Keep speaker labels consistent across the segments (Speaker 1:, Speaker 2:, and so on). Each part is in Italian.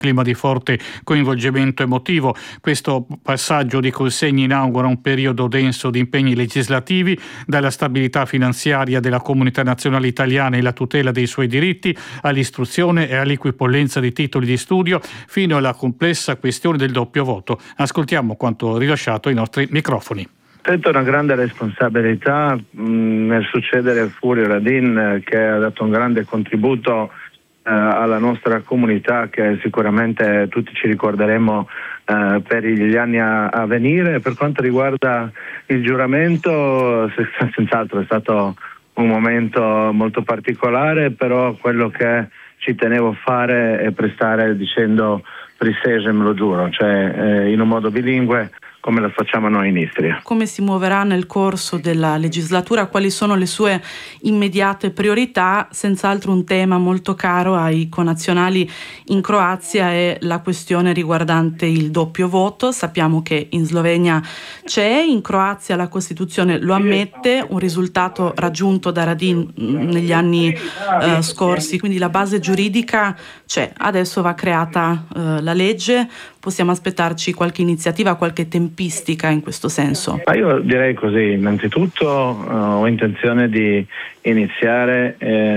Speaker 1: clima di forte coinvolgimento emotivo. Questo passaggio di consegni inaugura un periodo denso di impegni legislativi, dalla stabilità finanziaria della comunità nazionale italiana e la tutela dei suoi diritti, all'istruzione e all'equipollenza dei titoli di studio, fino alla complessa questione del doppio voto. Ascoltiamo quanto rilasciato ai nostri microfoni.
Speaker 2: Sento una grande responsabilità nel succedere a Furio Radin, che ha dato un grande contributo alla nostra comunità, che sicuramente tutti ci ricorderemo per gli anni a venire. Per quanto riguarda il giuramento, senz'altro è stato un momento molto particolare, però quello che ci tenevo a fare è prestare dicendo "Prisegem", lo giuro, cioè in un modo bilingue, come lo facciamo noi in Istria.
Speaker 3: Come si muoverà nel corso della legislatura? Quali sono le sue immediate priorità? Senz'altro un tema molto caro ai connazionali in Croazia è la questione riguardante il doppio voto. Sappiamo che in Slovenia c'è, in Croazia la Costituzione lo ammette, un risultato raggiunto da Radin negli anni scorsi, quindi la base giuridica c'è. Adesso va creata la legge. Possiamo aspettarci qualche iniziativa, qualche tempistica in questo senso?
Speaker 2: Io direi così: innanzitutto ho intenzione di iniziare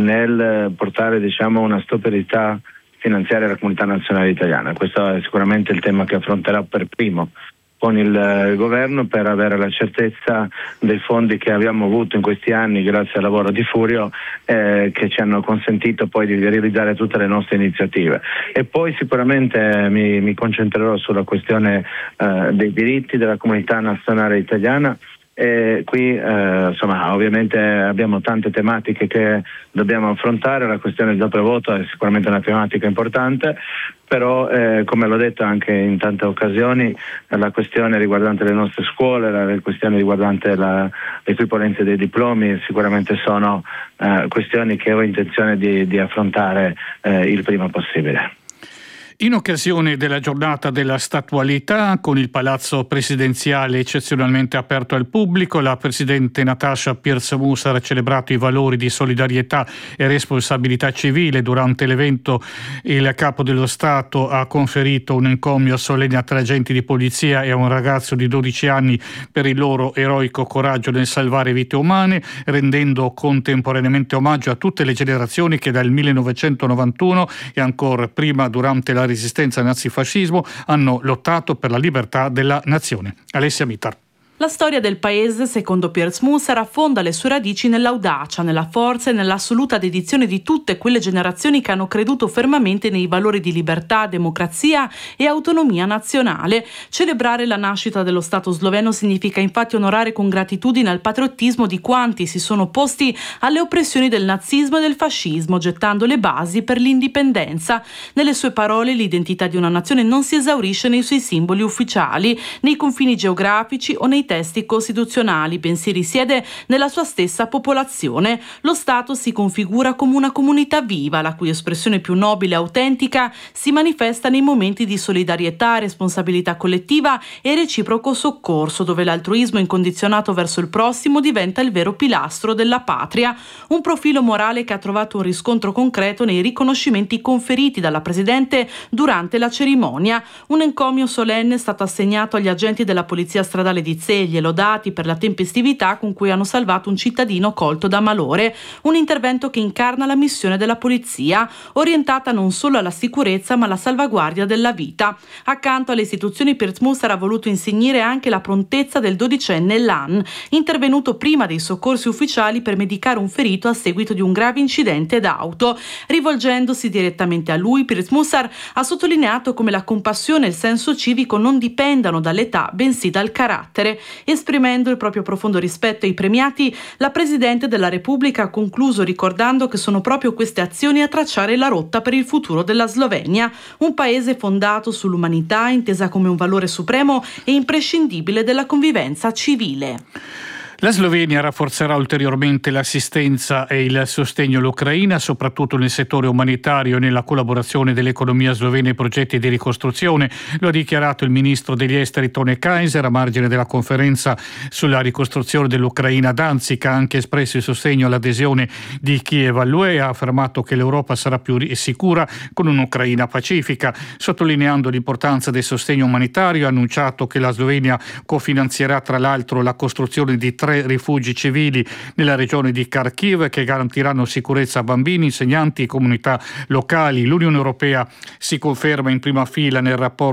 Speaker 2: nel portare una stabilità finanziaria alla comunità nazionale italiana. Questo è sicuramente il tema che affronterò per primo con il governo, per avere la certezza dei fondi che abbiamo avuto in questi anni grazie al lavoro di Furio, che ci hanno consentito poi di realizzare tutte le nostre iniziative. E poi sicuramente mi concentrerò sulla questione dei diritti della comunità nazionale italiana. E qui ovviamente abbiamo tante tematiche che dobbiamo affrontare. La questione del doppio voto è sicuramente una tematica importante, però come l'ho detto anche in tante occasioni, la questione riguardante le nostre scuole, la questione riguardante l'equipollenza dei diplomi sicuramente sono questioni che ho intenzione di affrontare il prima possibile.
Speaker 1: In occasione della giornata della statualità, con il Palazzo Presidenziale eccezionalmente aperto al pubblico, la Presidente Nataša Pirc-Musar ha celebrato i valori di solidarietà e responsabilità civile. Durante l'evento il Capo dello Stato ha conferito un encomio solenne a 3 agenti di polizia e a un ragazzo di 12 anni per il loro eroico coraggio nel salvare vite umane, rendendo contemporaneamente omaggio a tutte le generazioni che dal 1991 e ancora prima, durante la resistenza al nazifascismo, hanno lottato per la libertà della nazione. Alessia Mitar.
Speaker 3: La storia del paese, secondo Pirc-Musar, affonda le sue radici nell'audacia, nella forza e nell'assoluta dedizione di tutte quelle generazioni che hanno creduto fermamente nei valori di libertà, democrazia e autonomia nazionale. Celebrare la nascita dello Stato sloveno significa infatti onorare con gratitudine al patriottismo di quanti si sono opposti alle oppressioni del nazismo e del fascismo, gettando le basi per l'indipendenza. Nelle sue parole, l'identità di una nazione non si esaurisce nei suoi simboli ufficiali, nei confini geografici o nei testi costituzionali, bensì risiede nella sua stessa popolazione. Lo Stato si configura come una comunità viva, la cui espressione più nobile e autentica si manifesta nei momenti di solidarietà, responsabilità collettiva e reciproco soccorso, dove l'altruismo incondizionato verso il prossimo diventa il vero pilastro della patria. Un profilo morale che ha trovato un riscontro concreto nei riconoscimenti conferiti dalla Presidente durante la cerimonia. Un encomio solenne è stato assegnato agli agenti della Polizia Stradale di Zeli, lodati per la tempestività con cui hanno salvato un cittadino colto da malore, un intervento che incarna la missione della polizia, orientata non solo alla sicurezza ma alla salvaguardia della vita. Accanto alle istituzioni, Pirc-Musar ha voluto insignire anche la prontezza del 12enne Lan, intervenuto prima dei soccorsi ufficiali per medicare un ferito a seguito di un grave incidente d'auto. Rivolgendosi direttamente a lui, Pirc-Musar ha sottolineato come la compassione e il senso civico non dipendano dall'età, bensì dal carattere. Esprimendo il proprio profondo rispetto ai premiati, la Presidente della Repubblica ha concluso ricordando che sono proprio queste azioni a tracciare la rotta per il futuro della Slovenia, un paese fondato sull'umanità, intesa come un valore supremo e imprescindibile della convivenza civile.
Speaker 1: La Slovenia rafforzerà ulteriormente l'assistenza e il sostegno all'Ucraina, soprattutto nel settore umanitario e nella collaborazione dell'economia slovena ai progetti di ricostruzione. Lo ha dichiarato il ministro degli esteri Tone Kaiser a margine della conferenza sulla ricostruzione dell'Ucraina. Danzig ha anche espresso il sostegno all'adesione di Kiev all'UE e ha affermato che l'Europa sarà più sicura con un'Ucraina pacifica. Sottolineando l'importanza del sostegno umanitario, ha annunciato che la Slovenia cofinanzierà tra l'altro la costruzione di 3 rifugi civili nella regione di Kharkiv che garantiranno sicurezza a bambini, insegnanti e comunità locali. L'Unione Europea si conferma in prima fila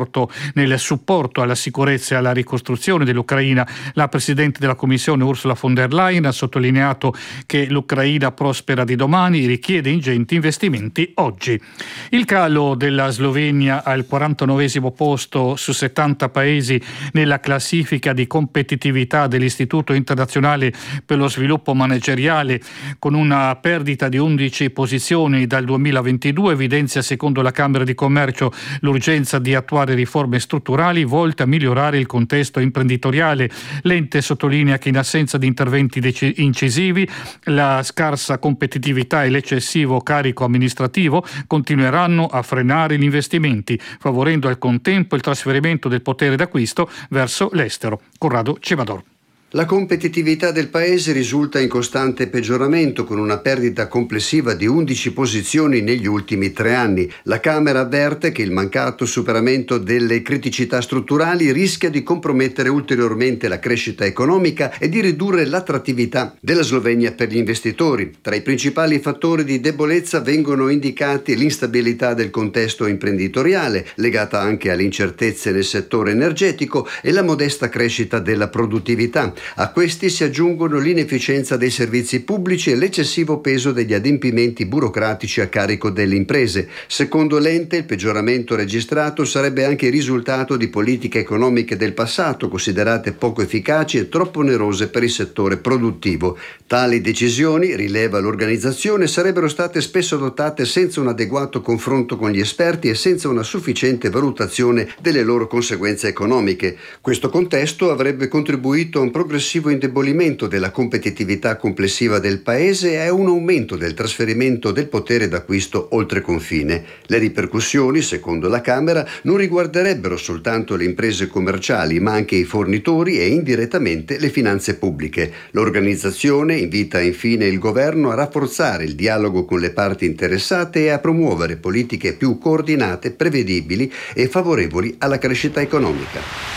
Speaker 1: nel supporto alla sicurezza e alla ricostruzione dell'Ucraina. La Presidente della Commissione Ursula von der Leyen ha sottolineato che l'Ucraina prospera di domani richiede ingenti investimenti oggi. Il calo della Slovenia al 49esimo posto su 70 paesi nella classifica di competitività dell'Istituto Internazionale per lo Sviluppo Manageriale, con una perdita di 11 posizioni dal 2022, evidenzia secondo la Camera di Commercio l'urgenza di attuare riforme strutturali volte a migliorare il contesto imprenditoriale. L'ente sottolinea che in assenza di interventi incisivi la scarsa competitività e l'eccessivo carico amministrativo continueranno a frenare gli investimenti, favorendo al contempo il trasferimento del potere d'acquisto verso l'estero. Corrado Cevador.
Speaker 4: La competitività del paese risulta in costante peggioramento, con una perdita complessiva di 11 posizioni negli ultimi 3 anni. La Camera avverte che il mancato superamento delle criticità strutturali rischia di compromettere ulteriormente la crescita economica e di ridurre l'attrattività della Slovenia per gli investitori. Tra i principali fattori di debolezza vengono indicati l'instabilità del contesto imprenditoriale, legata anche alle incertezze nel settore energetico, e la modesta crescita della produttività. A questi si aggiungono l'inefficienza dei servizi pubblici e l'eccessivo peso degli adempimenti burocratici a carico delle imprese. Secondo l'ente, il peggioramento registrato sarebbe anche il risultato di politiche economiche del passato, considerate poco efficaci e troppo onerose per il settore produttivo. Tali decisioni, rileva l'organizzazione, sarebbero state spesso adottate senza un adeguato confronto con gli esperti e senza una sufficiente valutazione delle loro conseguenze economiche. Questo contesto avrebbe contribuito a un progressivo indebolimento della competitività complessiva del paese e a un aumento del trasferimento del potere d'acquisto oltre confine. Le ripercussioni, secondo la Camera, non riguarderebbero soltanto le imprese commerciali, ma anche i fornitori e indirettamente le finanze pubbliche. L'organizzazione invita infine il governo a rafforzare il dialogo con le parti interessate e a promuovere politiche più coordinate, prevedibili e favorevoli alla crescita economica.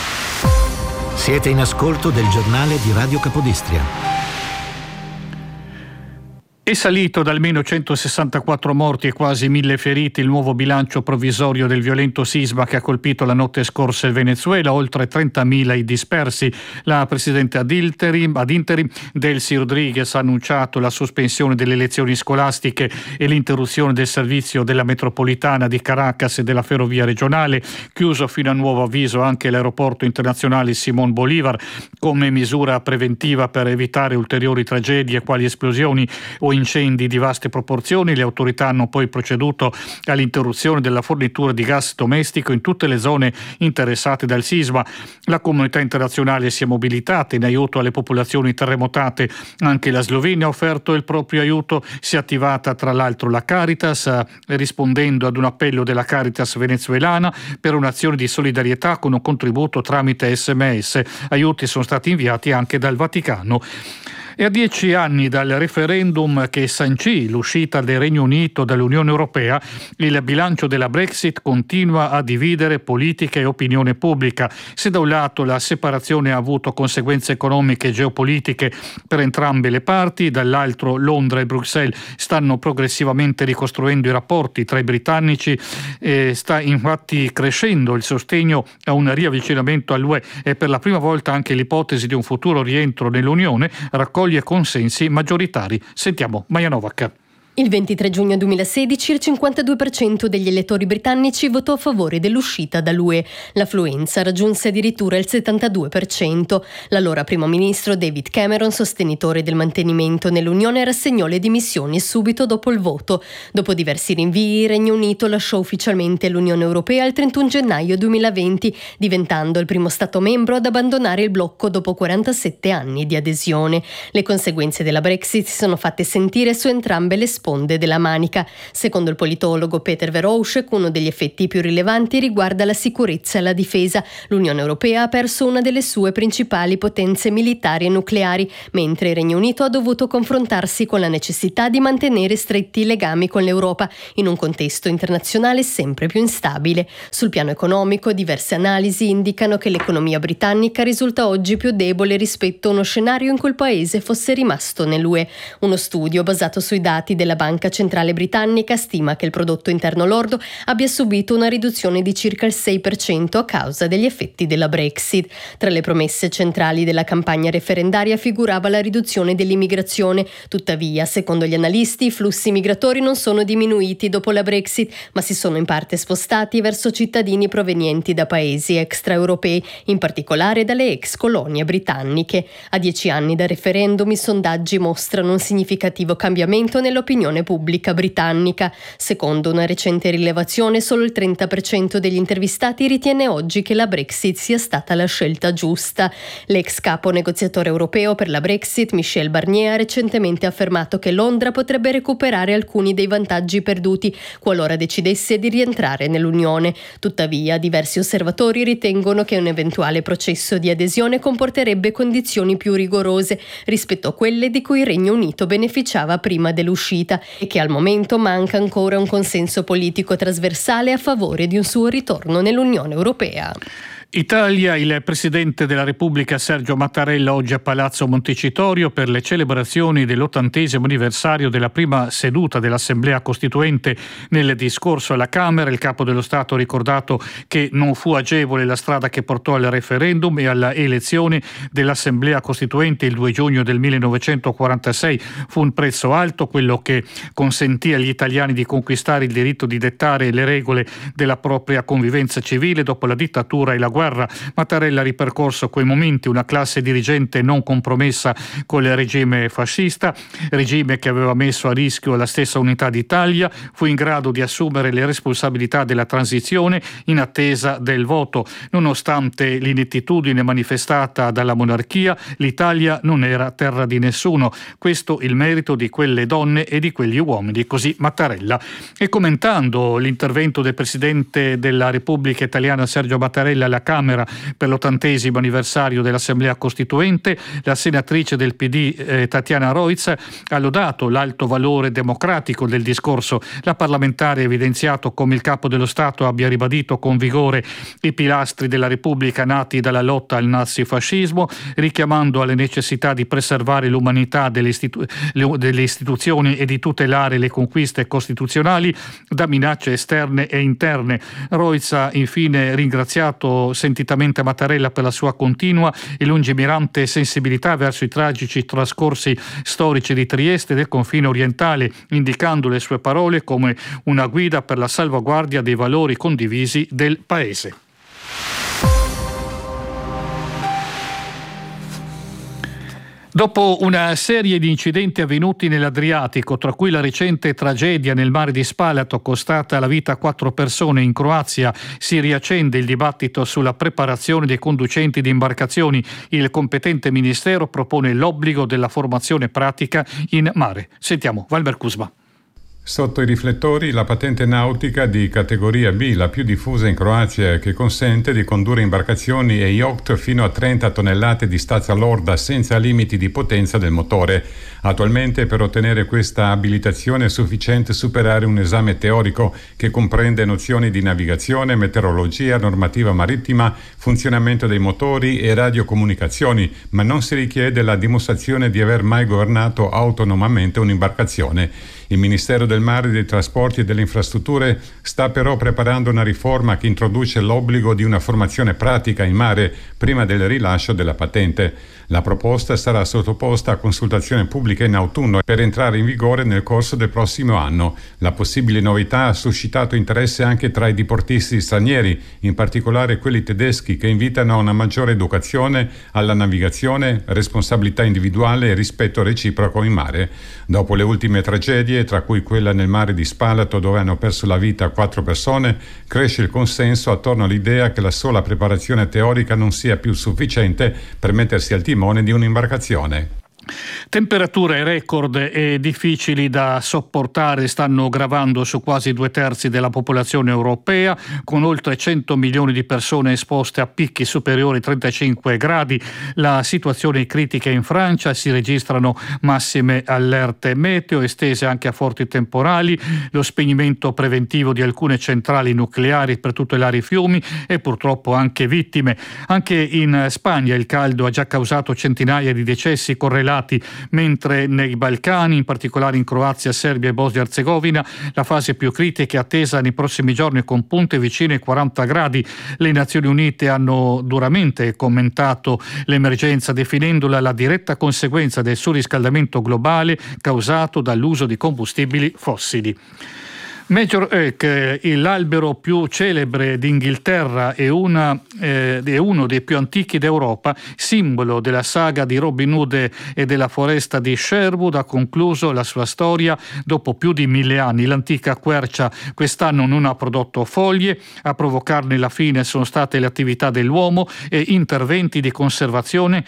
Speaker 5: Siete in ascolto del giornale di Radio Capodistria.
Speaker 1: È salito da almeno 164 morti e quasi 1000 feriti il nuovo bilancio provvisorio del violento sisma che ha colpito la notte scorsa il Venezuela, oltre 30.000 i dispersi. La presidente ad interim Delcy Rodriguez ha annunciato la sospensione delle lezioni scolastiche e l'interruzione del servizio della metropolitana di Caracas e della ferrovia regionale, chiuso fino a nuovo avviso anche l'aeroporto internazionale Simón Bolívar come misura preventiva per evitare ulteriori tragedie quali esplosioni o incendi di vaste proporzioni. Le autorità hanno poi proceduto all'interruzione della fornitura di gas domestico in tutte le zone interessate dal sisma. La comunità internazionale si è mobilitata in aiuto alle popolazioni terremotate. Anche la Slovenia ha offerto il proprio aiuto. Si è attivata tra l'altro la Caritas, rispondendo ad un appello della Caritas venezuelana per un'azione di solidarietà con un contributo tramite SMS. Aiuti sono stati inviati anche dal Vaticano. E a 10 anni dal referendum che sancì l'uscita del Regno Unito dall'Unione Europea, il bilancio della Brexit continua a dividere politica e opinione pubblica. Se da un lato la separazione ha avuto conseguenze economiche e geopolitiche per entrambe le parti, dall'altro Londra e Bruxelles stanno progressivamente ricostruendo i rapporti tra i britannici e sta infatti crescendo il sostegno a un riavvicinamento all'UE e per la prima volta anche l'ipotesi di un futuro rientro nell'Unione raccoglie consensi maggioritari. Sentiamo Maja Novak.
Speaker 6: Il 23 giugno 2016 il 52% degli elettori britannici votò a favore dell'uscita dall'UE. L'affluenza raggiunse addirittura il 72%. L'allora primo ministro David Cameron, sostenitore del mantenimento nell'Unione, rassegnò le dimissioni subito dopo il voto. Dopo diversi rinvii, il Regno Unito lasciò ufficialmente l'Unione Europea il 31 gennaio 2020, diventando il primo Stato membro ad abbandonare il blocco dopo 47 anni di adesione. Le conseguenze della Brexit si sono fatte sentire su entrambe le sponde della manica. Secondo il politologo Peter Verhouwsche, uno degli effetti più rilevanti riguarda la sicurezza e la difesa. L'Unione Europea ha perso una delle sue principali potenze militari e nucleari, mentre il Regno Unito ha dovuto confrontarsi con la necessità di mantenere stretti legami con l'Europa in un contesto internazionale sempre più instabile. Sul piano economico, diverse analisi indicano che l'economia britannica risulta oggi più debole rispetto a uno scenario in cui il paese fosse rimasto nell'UE. Uno studio basato sui dati della Banca Centrale Britannica stima che il prodotto interno lordo abbia subito una riduzione di circa il 6% a causa degli effetti della Brexit. Tra le promesse centrali della campagna referendaria figurava la riduzione dell'immigrazione. Tuttavia, secondo gli analisti, i flussi migratori non sono diminuiti dopo la Brexit, ma si sono in parte spostati verso cittadini provenienti da paesi extraeuropei, in particolare dalle ex colonie britanniche. A 10 anni dal referendum, i sondaggi mostrano un significativo cambiamento nell'opinione pubblica britannica. Secondo una recente rilevazione, solo il 30% degli intervistati ritiene oggi che la Brexit sia stata la scelta giusta. L'ex capo negoziatore europeo per la Brexit, Michel Barnier, ha recentemente affermato che Londra potrebbe recuperare alcuni dei vantaggi perduti qualora decidesse di rientrare nell'Unione. Tuttavia, diversi osservatori ritengono che un eventuale processo di adesione comporterebbe condizioni più rigorose rispetto a quelle di cui il Regno Unito beneficiava prima dell'uscita e che al momento manca ancora un consenso politico trasversale a favore di un suo ritorno nell'Unione Europea.
Speaker 1: Italia, il Presidente della Repubblica Sergio Mattarella oggi a Palazzo Montecitorio per le celebrazioni dell'80° anniversario della prima seduta dell'Assemblea Costituente. Nel discorso alla Camera il Capo dello Stato ha ricordato che non fu agevole la strada che portò al referendum e alla elezione dell'Assemblea Costituente il 2 giugno del 1946. Fu un prezzo alto quello che consentì agli italiani di conquistare il diritto di dettare le regole della propria convivenza civile dopo la dittatura e la guerra. Mattarella ha ripercorso quei momenti, una classe dirigente non compromessa con il regime fascista, regime che aveva messo a rischio la stessa unità d'Italia, fu in grado di assumere le responsabilità della transizione in attesa del voto. Nonostante l'inettitudine manifestata dalla monarchia, l'Italia non era terra di nessuno. Questo il merito di quelle donne e di quegli uomini, così Mattarella. E commentando l'intervento del Presidente della Repubblica Italiana Sergio Mattarella alla Camera per l'80° anniversario dell'Assemblea Costituente, la senatrice del PD Tatiana Rojc ha lodato l'alto valore democratico del discorso. La parlamentare ha evidenziato come il Capo dello Stato abbia ribadito con vigore i pilastri della Repubblica nati dalla lotta al nazifascismo, richiamando alle necessità di preservare l'umanità delle istituzioni e di tutelare le conquiste costituzionali da minacce esterne e interne. Rojc ha infine ringraziato sentitamente Mattarella per la sua continua e lungimirante sensibilità verso i tragici trascorsi storici di Trieste e del confine orientale, indicando le sue parole come una guida per la salvaguardia dei valori condivisi del Paese. Dopo una serie di incidenti avvenuti nell'Adriatico, tra cui la recente tragedia nel mare di Spalato costata la vita a 4 persone in Croazia, si riaccende il dibattito sulla preparazione dei conducenti di imbarcazioni. Il competente ministero propone l'obbligo della formazione pratica in mare. Sentiamo Valber Kuzma.
Speaker 7: Sotto i riflettori la patente nautica di categoria B, la più diffusa in Croazia, che consente di condurre imbarcazioni e yacht fino a 30 tonnellate di stazza lorda senza limiti di potenza del motore. Attualmente per ottenere questa abilitazione è sufficiente superare un esame teorico che comprende nozioni di navigazione, meteorologia, normativa marittima, funzionamento dei motori e radiocomunicazioni, ma non si richiede la dimostrazione di aver mai governato autonomamente un'imbarcazione. Il Ministero del Mare, dei Trasporti e delle Infrastrutture sta però preparando una riforma che introduce l'obbligo di una formazione pratica in mare prima del rilascio della patente. La proposta sarà sottoposta a consultazione pubblica in autunno per entrare in vigore nel corso del prossimo anno. La possibile novità ha suscitato interesse anche tra i diportisti stranieri, in particolare quelli tedeschi, che invitano a una maggiore educazione alla navigazione, responsabilità individuale e rispetto reciproco in mare. Dopo le ultime tragedie, tra cui quella nel mare di Spalato dove hanno perso la vita 4 persone, cresce il consenso attorno all'idea che la sola preparazione teorica non sia più sufficiente per mettersi al timone di un'imbarcazione.
Speaker 1: Temperature record e difficili da sopportare stanno gravando su quasi 2/3 della popolazione europea, con oltre 100 milioni di persone esposte a picchi superiori ai 35 gradi. La situazione è critica in Francia, si registrano massime allerte meteo estese anche a forti temporali, lo spegnimento preventivo di alcune centrali nucleari per tutelare i fiumi e purtroppo anche vittime. Anche in Spagna il caldo ha già causato centinaia di decessi correlati, mentre nei Balcani, in particolare in Croazia, Serbia e Bosnia-Herzegovina, la fase più critica è attesa nei prossimi giorni con punte vicine ai 40 gradi. Le Nazioni Unite hanno duramente commentato l'emergenza, definendola la diretta conseguenza del surriscaldamento globale causato dall'uso di combustibili fossili. Major Oak, l'albero più celebre d'Inghilterra e uno dei più antichi d'Europa, simbolo della saga di Robin Hood e della foresta di Sherwood, ha concluso la sua storia dopo più di 1000 anni. L'antica quercia quest'anno non ha prodotto foglie, a provocarne la fine sono state le attività dell'uomo e interventi di conservazione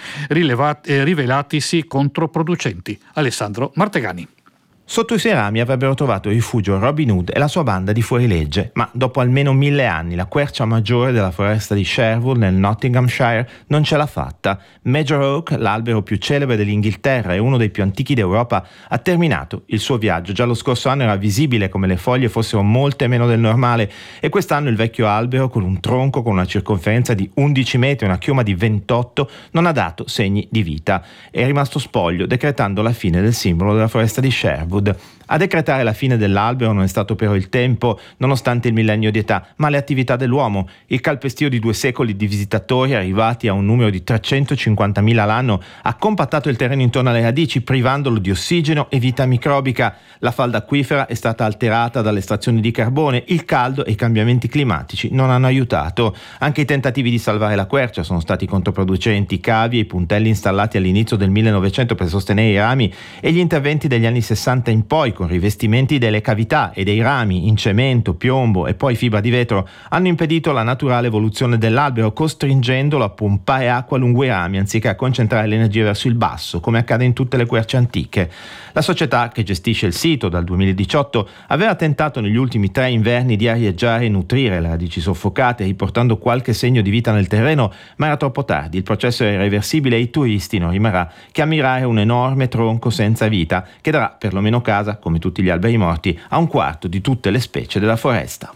Speaker 1: rivelatisi controproducenti. Alessandro Martegani.
Speaker 8: Sotto i suoi rami avrebbero trovato rifugio Robin Hood e la sua banda di fuorilegge, ma dopo almeno 1000 anni la quercia maggiore della foresta di Sherwood nel Nottinghamshire non ce l'ha fatta. Major Oak, l'albero più celebre dell'Inghilterra e uno dei più antichi d'Europa, ha terminato il suo viaggio. Già lo scorso anno era visibile come le foglie fossero molte meno del normale e quest'anno il vecchio albero, con un tronco con una circonferenza di 11 metri e una chioma di 28, non ha dato segni di vita. È rimasto spoglio, decretando la fine del simbolo della foresta di Sherwood. A decretare la fine dell'albero non è stato però il tempo, nonostante il millennio di età, ma le attività dell'uomo. Il calpestio di 2 secoli di visitatori, arrivati a un numero di 350.000 l'anno, ha compattato il terreno intorno alle radici, privandolo di ossigeno e vita microbica. La falda acquifera è stata alterata dalle estrazioni di carbone, il caldo e i cambiamenti climatici non hanno aiutato. Anche i tentativi di salvare la quercia sono stati controproducenti. I cavi e i puntelli installati all'inizio del 1900 per sostenere i rami e gli interventi degli anni 60 in poi, con rivestimenti delle cavità e dei rami in cemento, piombo e poi fibra di vetro, hanno impedito la naturale evoluzione dell'albero, costringendolo a pompare acqua lungo i rami anziché a concentrare l'energia verso il basso, come accade in tutte le querce antiche. La società che gestisce il sito dal 2018 aveva tentato negli ultimi 3 inverni di arieggiare e nutrire le radici soffocate, riportando qualche segno di vita nel terreno, ma era troppo tardi. Il processo è irreversibile e ai turisti non rimarrà che ammirare un enorme tronco senza vita che darà perlomeno casa, come tutti gli alberi morti, a 1/4 di tutte le specie della foresta.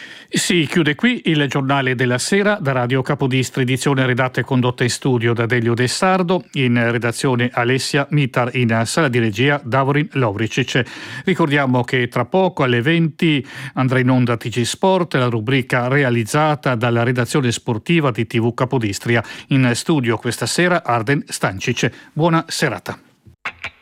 Speaker 1: Si chiude qui il giornale della sera da Radio Capodistria, edizione redatta e condotta in studio da Delio De Sardo, in redazione Alessia Mitar, in sala di regia Davorin Lovricic. Ricordiamo che tra poco alle 20 andrà in onda TG Sport, la rubrica realizzata dalla redazione sportiva di TV Capodistria. In studio questa sera Arden Stancic. Buona serata.